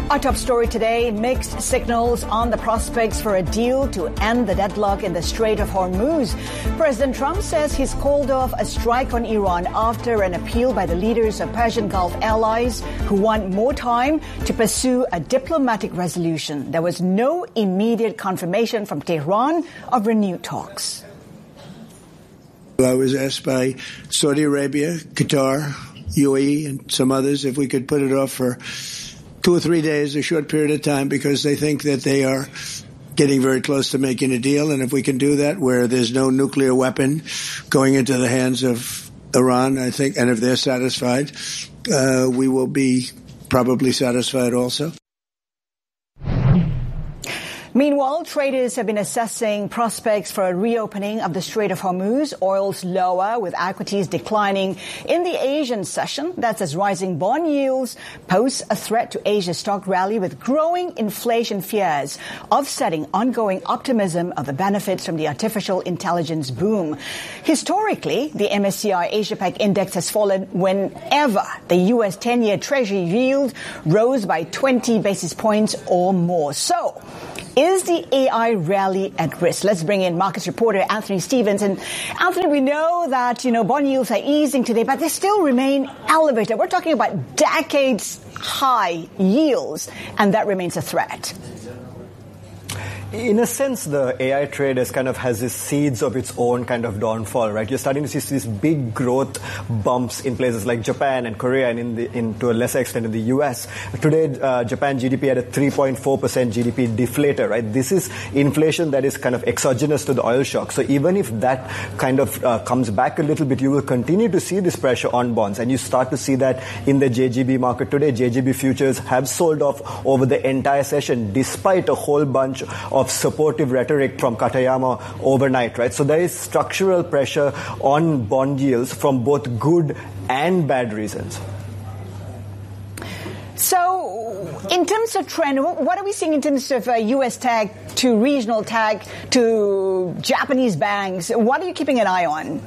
Our top story today, mixed signals on the prospects for a deal to end the deadlock in the Strait of Hormuz. President Trump says he's called off a strike on Iran after an appeal by the leaders of Persian Gulf allies who want more time to pursue a diplomatic resolution. There was no immediate confirmation from Tehran of renewed talks. I was asked by Saudi Arabia, Qatar, UAE, and some others if we could put it off for 2 or 3 days, a short period of time, because they think that they are getting very close to making a deal. And if we can do that where there's no nuclear weapon going into the hands of Iran, I think, and if they're satisfied, we will be probably satisfied also. Meanwhile, traders have been assessing prospects for a reopening of the Strait of Hormuz. Oil's lower, with equities declining in the Asian session. That's as rising bond yields pose a threat to Asia's stock rally, with growing inflation fears offsetting ongoing optimism of the benefits from the artificial intelligence boom. Historically, the MSCI Asia Pac Index has fallen whenever the U.S. 10-year Treasury yield rose by 20 basis points or more. So, is the AI rally at risk? Let's bring in markets reporter Anthony Stevens. And Anthony, we know that, bond yields are easing today, but they still remain elevated. We're talking about decades high yields, and that remains a threat. In a sense, the AI trade has its seeds of its own kind of downfall, right? You're starting to see these big growth bumps in places like Japan and Korea, and to a lesser extent in the US. Today, Japan GDP had a 3.4% GDP deflator, right? This is inflation that is kind of exogenous to the oil shock. So even if that kind of comes back a little bit, you will continue to see this pressure on bonds. And you start to see that in the JGB market today. JGB futures have sold off over the entire session, despite a whole bunch of supportive rhetoric from Katayama overnight, right? So there is structural pressure on bond yields from both good and bad reasons. So, in terms of trend, what are we seeing in terms of U.S. tech to regional tech to Japanese banks? What are you keeping an eye on?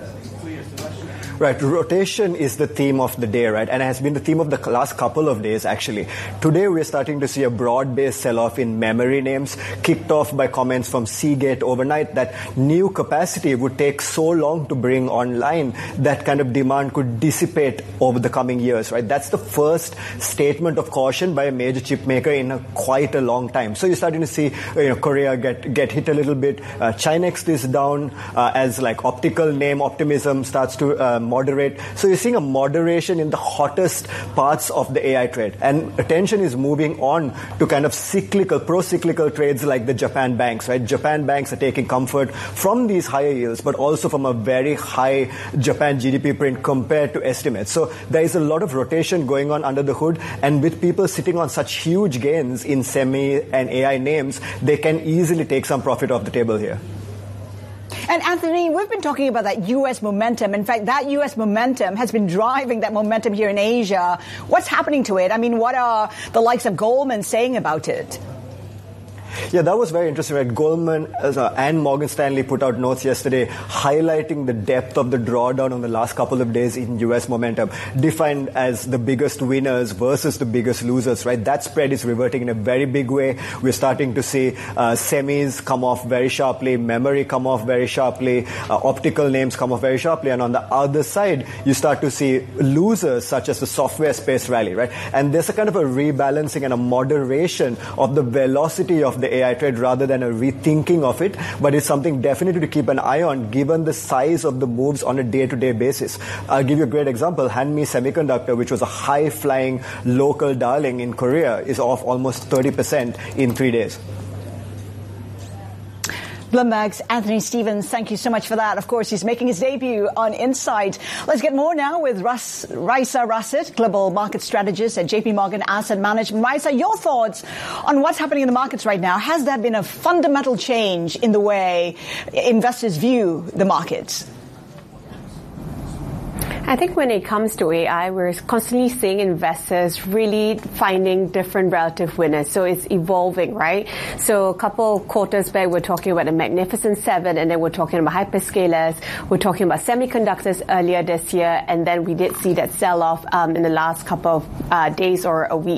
Right, rotation is the theme of the day, right? And it has been the theme of the last couple of days, actually. Today, we're starting to see a broad-based sell-off in memory names, kicked off by comments from Seagate overnight that new capacity would take so long to bring online that kind of demand could dissipate over the coming years, right? That's the first statement of caution by a major chip maker in quite a long time. So you're starting to see, Korea get hit a little bit. Chinext is down as optical name optimism starts to moderate. So you're seeing a moderation in the hottest parts of the AI trade. And attention is moving on to kind of pro-cyclical trades like the Japan banks, right? Japan banks are taking comfort from these higher yields, but also from a very high Japan GDP print compared to estimates. So there is a lot of rotation going on under the hood. And with people sitting on such huge gains in semi and AI names, they can easily take some profit off the table here. And Anthony, we've been talking about that U.S. momentum. In fact, that U.S. momentum has been driving that momentum here in Asia. What's happening to it? I mean, what are the likes of Goldman saying about it? Yeah, that was very interesting, right? Goldman and Morgan Stanley put out notes yesterday highlighting the depth of the drawdown on the last couple of days in U.S. momentum, defined as the biggest winners versus the biggest losers, right? That spread is reverting in a very big way. We're starting to see semis come off very sharply, memory come off very sharply, optical names come off very sharply. And on the other side, you start to see losers such as the software space rally, right? And there's a kind of a rebalancing and a moderation of the velocity of the AI trade rather than a rethinking of it, but it's something definitely to keep an eye on given the size of the moves on a day-to-day basis. I'll give you a great example. Hanmi Semiconductor, which was a high-flying local darling in Korea, is off almost 30% in 3 days. Bloomberg's Anthony Stevens, thank you so much for that. Of course, he's making his debut on Insight. Let's get more now with Raisa Rasid, global market strategist at JP Morgan Asset Management. Raisa, your thoughts on what's happening in the markets right now? Has there been a fundamental change in the way investors view the markets? I think when it comes to AI, we're constantly seeing investors really finding different relative winners. So it's evolving, right? So a couple quarters back, we're talking about the Magnificent Seven, and then we're talking about hyperscalers. We're talking about semiconductors earlier this year, and then we did see that sell-off in the last couple of days or a week.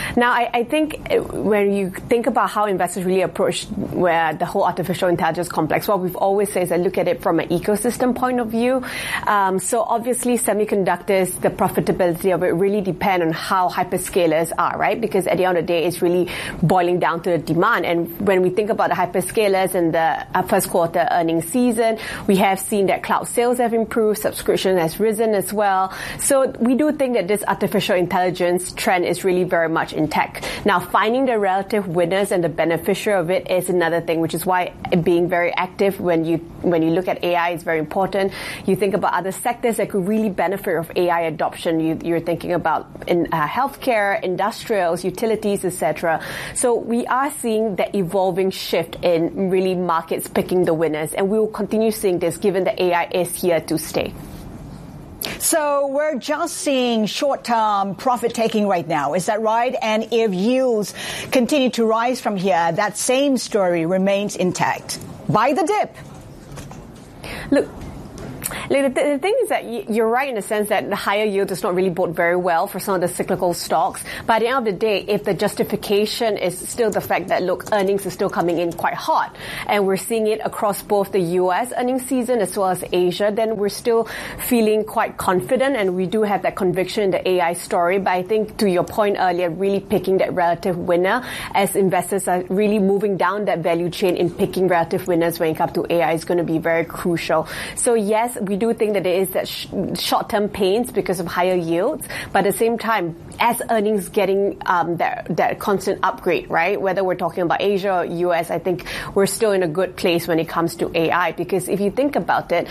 Now, I think when you think about how investors really approach where the whole artificial intelligence complex, what we've always said is that look at it from an ecosystem point of view. So obviously semiconductors, the profitability of it really depend on how hyperscalers are, right? Because at the end of the day, it's really boiling down to the demand. And when we think about the hyperscalers in the first quarter earnings season, we have seen that cloud sales have improved, subscription has risen as well. So we do think that this artificial intelligence trend is really very much intact. Now, finding the relative winners and the beneficiary of it is another thing, which is why being very active when you look at AI is very important. You think about other sectors that could really benefit of AI adoption. You're thinking about in healthcare, industrials, utilities, etc. So we are seeing the evolving shift in really markets picking the winners, and we will continue seeing this given that AI is here to stay. So we're just seeing short-term profit-taking right now. Is that right? And if yields continue to rise from here, that same story remains intact. Buy the dip. Look, the thing is that you're right in the sense that the higher yield does not really bode very well for some of the cyclical stocks. But at the end of the day, if the justification is still the fact that, look, earnings are still coming in quite hot, and we're seeing it across both the U.S. earnings season as well as Asia, then we're still feeling quite confident, and we do have that conviction in the AI story. But I think to your point earlier, really picking that relative winner as investors are really moving down that value chain in picking relative winners when it comes to AI is going to be very crucial. So yes, we do think that there is that short-term pains because of higher yields, but at the same time, as earnings getting that constant upgrade, right? Whether we're talking about Asia or US, I think we're still in a good place when it comes to AI, because if you think about it,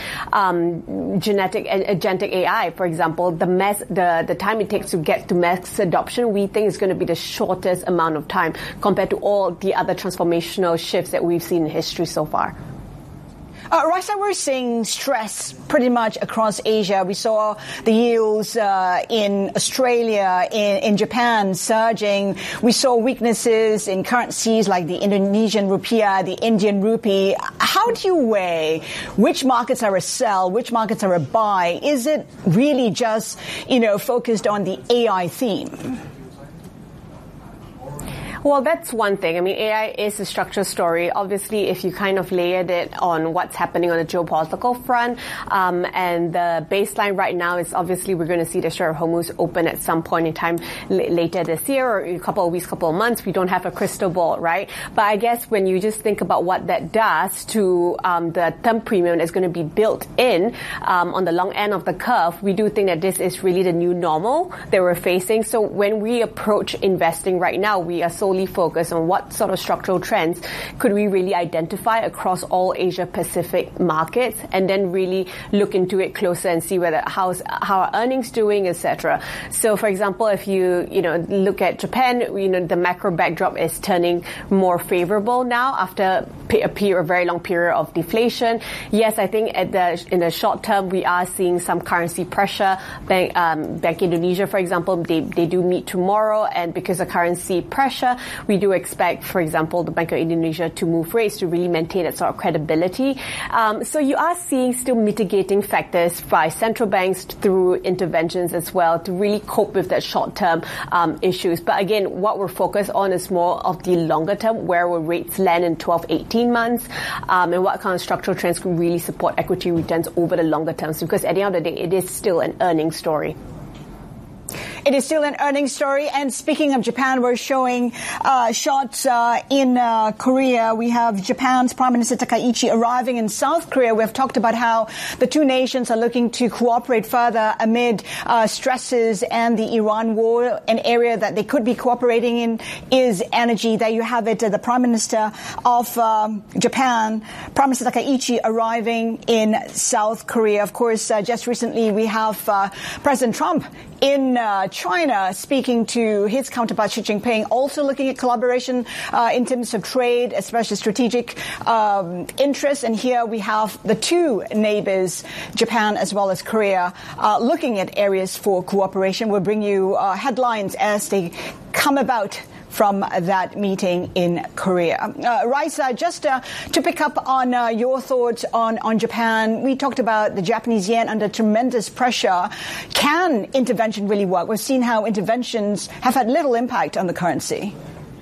agentic AI, for example, the time it takes to get to mass adoption, we think is going to be the shortest amount of time compared to all the other transformational shifts that we've seen in history so far. Raisa, we're seeing stress pretty much across Asia. We saw the yields in Australia, in Japan surging. We saw weaknesses in currencies like the Indonesian rupiah, the Indian rupee. How do you weigh which markets are a sell, which markets are a buy? Is it really just, focused on the AI theme? Well, that's one thing. I mean, AI is a structural story. Obviously, if you kind of layered it on what's happening on the geopolitical front, and the baseline right now is obviously we're going to see the Strait of Hormuz open at some point in time later this year or a couple of weeks, couple of months. We don't have a crystal ball, right? But I guess when you just think about what that does to the term premium that's going to be built in on the long end of the curve, we do think that this is really the new normal that we're facing. So when we approach investing right now, we are solely focused on what sort of structural trends could we really identify across all Asia Pacific markets, and then really look into it closer and see how are earnings doing, etc. So, for example, if you look at Japan, the macro backdrop is turning more favorable now after a very long period of deflation. Yes, I think in the short term we are seeing some currency pressure. Bank Indonesia, for example, they do meet tomorrow, and because of currency pressure, we do expect, for example, the Bank of Indonesia to move rates to really maintain that sort of credibility. So you are seeing still mitigating factors by central banks through interventions as well to really cope with that short-term issues. But again, what we're focused on is more of the longer term, where will rates land in 12, 18 months, and what kind of structural trends can really support equity returns over the longer terms, because at the end of the day, it is still an earnings story. It is still an earnings story. And speaking of Japan, we're showing shots in Korea. We have Japan's Prime Minister Takaichi arriving in South Korea. We've talked about how the two nations are looking to cooperate further amid stresses and the Iran war. An area that they could be cooperating in is energy. There you have it, the Prime Minister of Japan, Prime Minister Takaichi, arriving in South Korea. Of course, just recently we have President Trump in China speaking to his counterpart Xi Jinping, also looking at collaboration in terms of trade, especially strategic interests. And here we have the two neighbors, Japan as well as Korea, looking at areas for cooperation. We'll bring you headlines as they come about from that meeting in Korea. Raisa, just to pick up on your thoughts on Japan, we talked about the Japanese yen under tremendous pressure. Can intervention really work? We've seen how interventions have had little impact on the currency.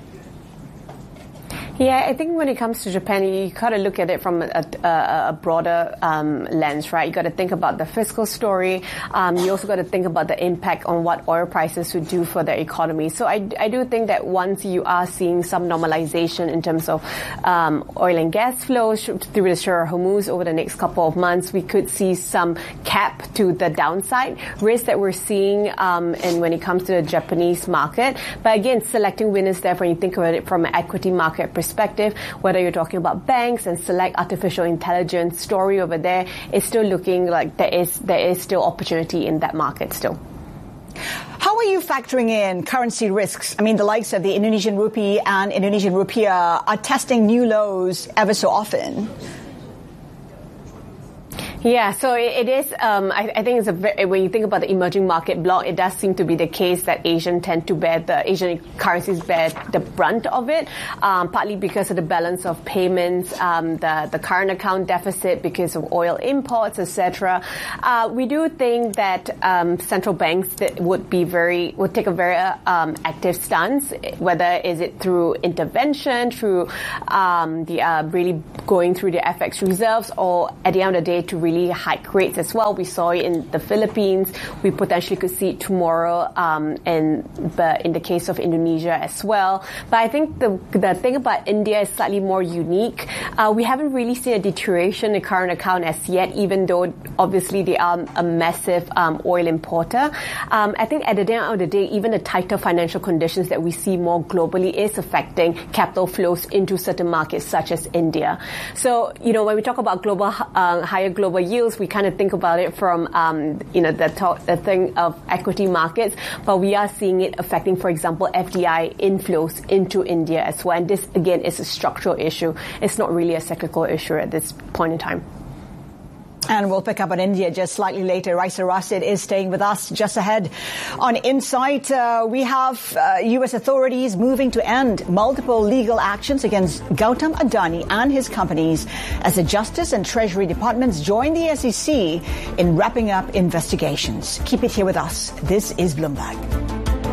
Yeah, I think when it comes to Japan, you got to look at it from a broader lens, right? You got to think about the fiscal story. You also got to think about the impact on what oil prices would do for their economy. So I do think that once you are seeing some normalization in terms of oil and gas flows through the Strait of Hormuz over the next couple of months, we could see some cap to the downside risk that we're seeing and when it comes to the Japanese market. But again, selecting winners there when you think about it from an equity market perspective, whether you're talking about banks and select artificial intelligence story over there, is still looking like there is still opportunity in that market still. How are you factoring in currency risks? I mean, the likes of the Indonesian rupee and Indonesian rupiah are testing new lows ever so often. Yeah, so it is, I think it's when you think about the emerging market bloc, it does seem to be the case that Asian currencies bear the brunt of it, partly because of the balance of payments, the current account deficit because of oil imports, etc. We do think that central banks would take a very active stance, whether is it through intervention, through really going through the FX reserves, or at the end of the day to really hike rates as well. We saw it in the Philippines. We potentially could see it tomorrow in the case of Indonesia as well. But I think the thing about India is slightly more unique. We haven't really seen a deterioration in the current account as yet, even though obviously they are a massive oil importer. I think at the end of the day, even the tighter financial conditions that we see more globally is affecting capital flows into certain markets such as India. So, when we talk about higher global yields, we kind of think about it from, the thing of equity markets, but we are seeing it affecting, for example, FDI inflows into India as well. And this, again, is a structural issue. It's not really a cyclical issue at this point in time. And we'll pick up on India just slightly later. Raisa Rashid is staying with us. Just ahead on Insight, we have U.S. authorities moving to end multiple legal actions against Gautam Adani and his companies as the Justice and Treasury Departments join the SEC in wrapping up investigations. Keep it here with us. This is Bloomberg.